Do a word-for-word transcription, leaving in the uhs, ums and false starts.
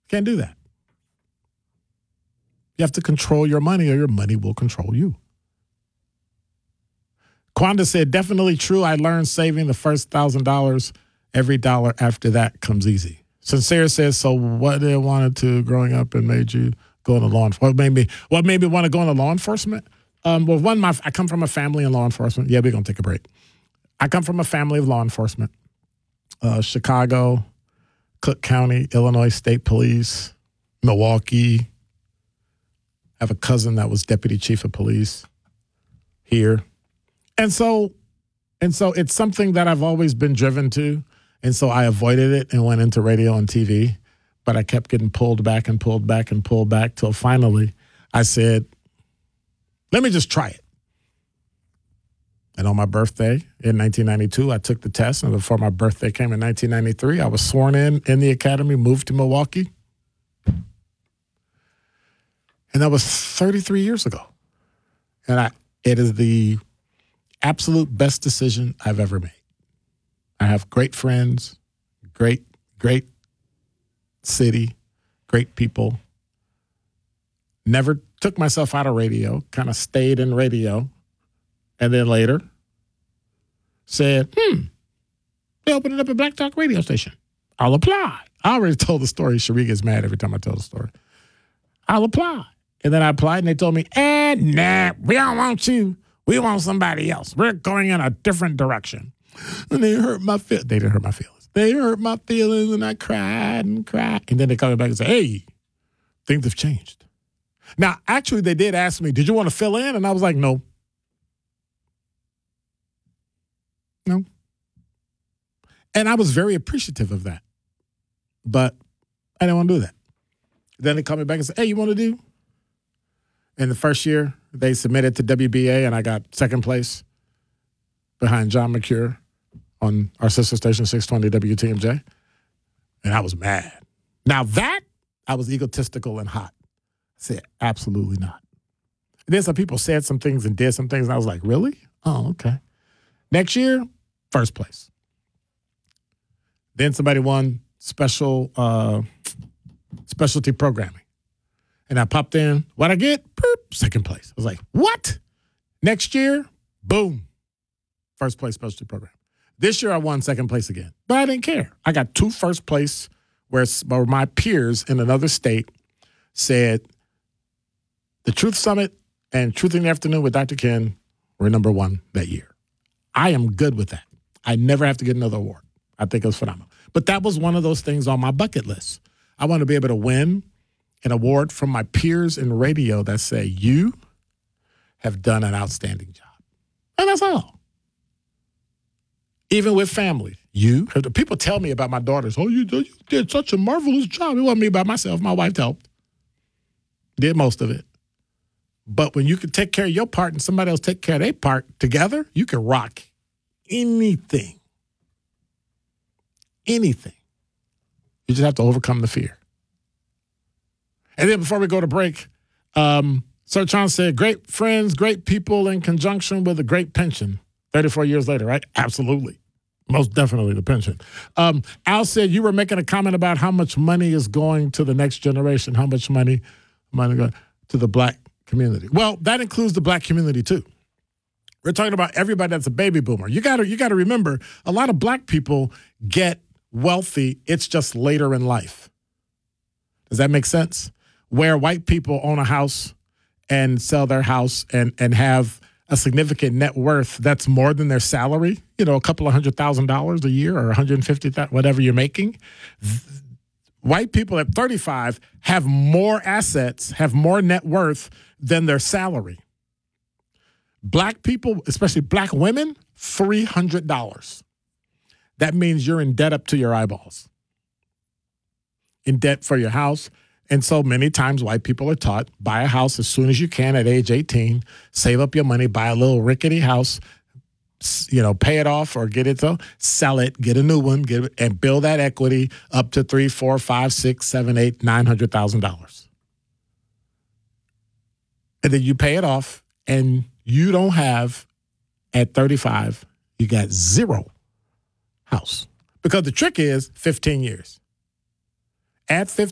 Can't do that. You have to control your money or your money will control you. Quanda said, definitely true. I learned saving the first one thousand dollars. Every dollar after that comes easy. Sincere says, so what did I wanted to growing up and made you go into law enforcement? What made me, what made me want to go into law enforcement? Um, well, one, my, I come from a family in law enforcement. Yeah, we're going to take a break. I come from a family of law enforcement. Uh, Chicago, Cook County, Illinois State Police, Milwaukee. I have a cousin that was deputy chief of police here. And so, and so it's something that I've always been driven to. And so I avoided it and went into radio and T V. But I kept getting pulled back and pulled back and pulled back till finally I said, let me just try it. And on my birthday in nineteen ninety-two, I took the test. And before my birthday came in nineteen ninety-three, I was sworn in in the academy, moved to Milwaukee. And that was thirty-three years ago. And I, it is the absolute best decision I've ever made. I have great friends, great, great city, great people. Never took myself out of radio, kind of stayed in radio. And then later said, hmm, they opened up a Black Talk radio station. I'll apply. I already told the story. Cherie gets mad every time I tell the story. I'll apply. And then I applied, and they told me, eh, nah, we don't want you. We want somebody else. We're going in a different direction. And they hurt my feelings. They didn't hurt my feelings. They hurt my feelings, and I cried and cried. And then they called me back and said, hey, things have changed. Now, actually, they did ask me, did you want to fill in? And I was like, no. No. And I was very appreciative of that. But I didn't want to do that. Then they called me back and said, hey, you want to do? In the first year, they submitted to W B A, and I got second place behind John McCure on our sister station, six twenty W T M J. And I was mad. Now that, I was egotistical and hot. I said, absolutely not. And then some people said some things and did some things, and I was like, really? Oh, okay. Next year, first place. Then somebody won special uh, specialty programming. And I popped in. What'd I get? Boop, second place. I was like, what? Next year, boom. First place specialty program. This year I won second place again. But I didn't care. I got two first place where, where my peers in another state said the Truth Summit and Truth in the Afternoon with Doctor Ken were number one that year. I am good with that. I never have to get another award. I think it was phenomenal. But that was one of those things on my bucket list. I want to be able to win an award from my peers in radio that say, you have done an outstanding job. And that's all. Even with family, you, people tell me about my daughters, oh, you, you did such a marvelous job. It wasn't me by myself. My wife helped. Did most of it. But when you can take care of your part and somebody else take care of their part together, you can rock anything. Anything. You just have to overcome the fear. And then before we go to break, um, Sir John said, great friends, great people in conjunction with a great pension. thirty-four years later, right? Absolutely. Most definitely the pension. Um, Al said you were making a comment about how much money is going to the next generation, how much money, money going to the black community. Well, that includes the black community too. We're talking about everybody that's a baby boomer. You gotta, you gotta remember, a lot of black people get wealthy. It's just later in life. Does that make sense? Where white people own a house and sell their house and, and have a significant net worth that's more than their salary, you know, a couple of hundred thousand dollars a year or one hundred fifty thousand, whatever you're making. White people at thirty-five have more assets, have more net worth than their salary. Black people, especially black women, three hundred dollars. That means you're in debt up to your eyeballs. In debt for your house. And so many times white people are taught, buy a house as soon as you can at age eighteen, save up your money, buy a little rickety house, you know, pay it off or get it to sell it, get a new one, get it, and build that equity up to three, four, five, six, seven, eight, nine hundred thousand dollars. And then you pay it off, and you don't have at thirty-five, you got zero house. Because the trick is fifteen years. At fifteen.